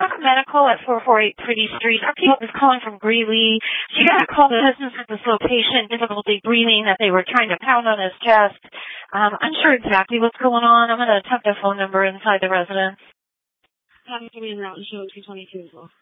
Medical at 448 Pretty Street. Our people is calling from Greeley. She got a call the husband's at this location, difficulty breathing, that they were trying to pound on his chest. Unsure exactly what's going on. I'm going to attempt a phone number inside the residence. Having to be in route and show 222 as well.